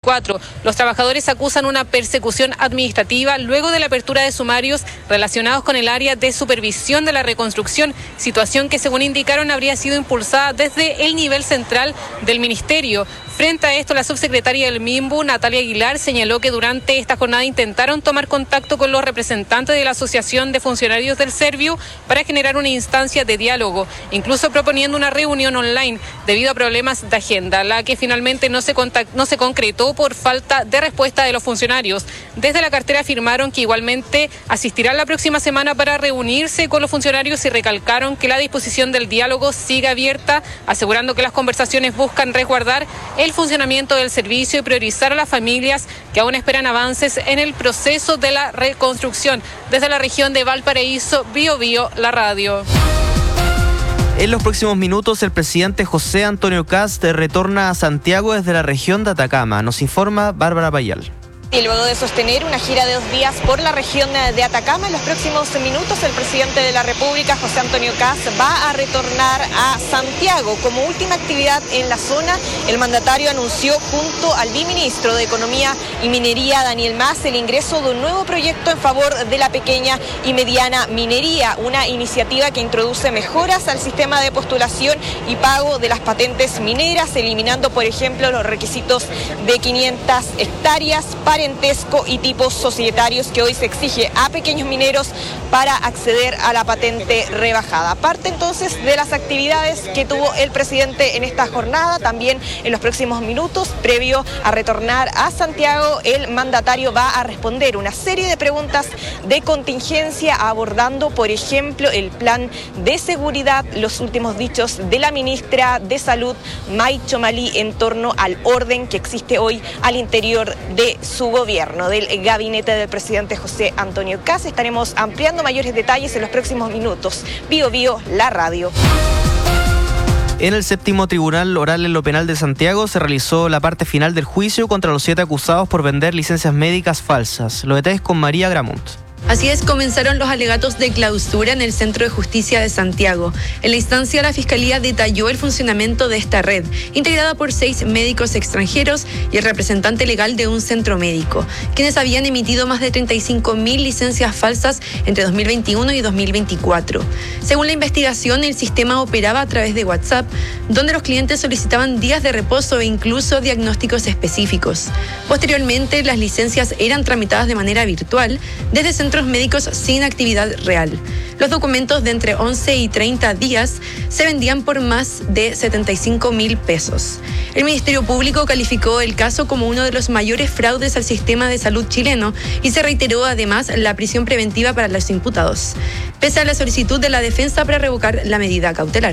2024. Los trabajadores acusan una persecución administrativa luego de la apertura de sumarios relacionados con el área de supervisión de la reconstrucción, situación que, según indicaron, habría sido impulsada desde el nivel central del ministerio. Frente a esto, la subsecretaria del MIMBU, Natalia Aguilar, señaló que durante esta jornada intentaron tomar contacto con los representantes de la Asociación de Funcionarios del Serviu para generar una instancia de diálogo, incluso proponiendo una reunión online debido a problemas de agenda, la que finalmente no se concretó por falta de respuesta de los funcionarios. Desde la cartera afirmaron que igualmente asistirán la próxima semana para reunirse con los funcionarios y recalcaron que la disposición del diálogo sigue abierta, asegurando que las conversaciones buscan resguardar el funcionamiento del servicio y priorizar a las familias que aún esperan avances en el proceso de la reconstrucción. Desde la región de Valparaíso, Biobío, la radio. En los próximos minutos, el presidente José Antonio Kast retorna a Santiago desde la región de Atacama. Nos informa Bárbara Payal. Y luego de sostener una gira de 2 días por la región de Atacama, en los próximos minutos el presidente de la República, José Antonio Kast, va a retornar a Santiago. Como última actividad en la zona, el mandatario anunció junto al viceministro de Economía y Minería, Daniel Mas, el ingreso de un nuevo proyecto en favor de la pequeña y mediana minería, una iniciativa que introduce mejoras al sistema de postulación y pago de las patentes mineras, eliminando, por ejemplo, los requisitos de 500 hectáreas, parentesco y tipos societarios que hoy se exige a pequeños mineros para acceder a la patente rebajada. Parte entonces de las actividades que tuvo el presidente en esta jornada. También en los próximos minutos, previo a retornar a Santiago, el mandatario va a responder una serie de preguntas de contingencia, abordando, por ejemplo, el plan de seguridad, los últimos dichos de la ministra de Salud, May Chomalí, en torno al orden que existe hoy al interior de su gobierno, del gabinete del presidente José Antonio Kast. Estaremos ampliando mayores detalles en los próximos minutos. Biobío, la radio. En el 7º Tribunal Oral en lo Penal de Santiago se realizó la parte final del juicio contra los 7 acusados por vender licencias médicas falsas. Los detalles con María Gramont. Así es, comenzaron los alegatos de clausura en el Centro de Justicia de Santiago. En la instancia, la Fiscalía detalló el funcionamiento de esta red, integrada por 6 médicos extranjeros y el representante legal de un centro médico, quienes habían emitido más de 35.000 licencias falsas entre 2021 y 2024. Según la investigación, el sistema operaba a través de WhatsApp, donde los clientes solicitaban días de reposo e incluso diagnósticos específicos. Posteriormente, las licencias eran tramitadas de manera virtual desde centros médicos sin actividad real. Los documentos de entre 11 y 30 días se vendían por más de 75.000 pesos. El Ministerio Público calificó el caso como uno de los mayores fraudes al sistema de salud chileno y se reiteró además la prisión preventiva para los imputados, pese a la solicitud de la defensa para revocar la medida cautelar.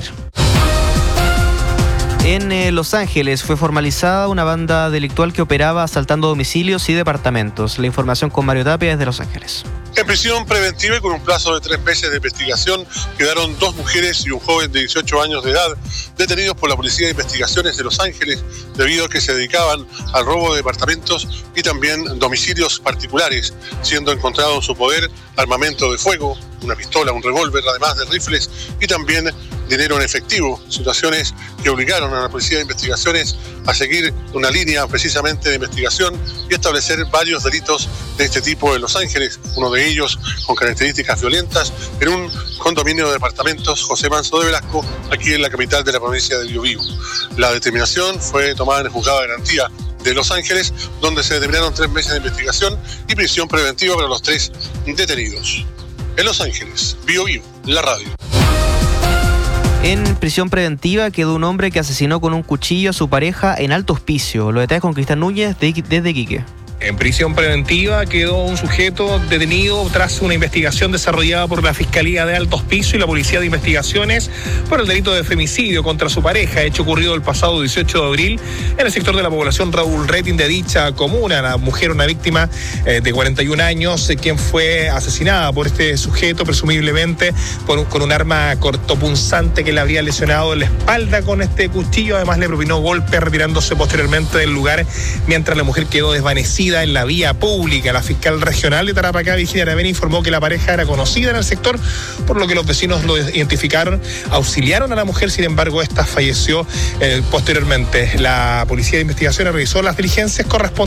En Los Ángeles fue formalizada una banda delictual que operaba asaltando domicilios y departamentos. La información con Mario Tapia desde Los Ángeles. En prisión preventiva y con un plazo de 3 meses de investigación quedaron 2 mujeres y un joven de 18 años de edad detenidos por la Policía de Investigaciones de Los Ángeles debido a que se dedicaban al robo de departamentos y también domicilios particulares, siendo encontrado en su poder armamento de fuego, una pistola, un revólver, además de rifles y también dinero en efectivo, situaciones que obligaron a la Policía de Investigaciones a seguir una línea precisamente de investigación y establecer varios delitos de este tipo en Los Ángeles, uno de ellos con características violentas en un condominio de departamentos José Manso de Velasco, aquí en la capital de la provincia de Biobío. La determinación fue tomada en el juzgado de garantía de Los Ángeles, donde se determinaron 3 meses de investigación y prisión preventiva para los 3 detenidos. En Los Ángeles, Biobío, la radio. En prisión preventiva quedó un hombre que asesinó con un cuchillo a su pareja en Alto Hospicio. Los detalles con Cristian Núñez desde Iquique. En prisión preventiva quedó un sujeto detenido tras una investigación desarrollada por la Fiscalía de Alto Hospicio y la Policía de Investigaciones por el delito de femicidio contra su pareja, hecho ocurrido el pasado 18 de abril en el sector de la población Raúl Retín de dicha comuna. La mujer, una víctima de 41 años, quien fue asesinada por este sujeto, presumiblemente con un arma cortopunzante que le habría lesionado en la espalda con este cuchillo. Además, le propinó golpes retirándose posteriormente del lugar, mientras la mujer quedó desvanecida en la vía pública. La fiscal regional de Tarapacá, Virginia Aravena, informó que la pareja era conocida en el sector, por lo que los vecinos lo identificaron, auxiliaron a la mujer, sin embargo, esta falleció posteriormente. La Policía de Investigaciones realizó las diligencias correspondientes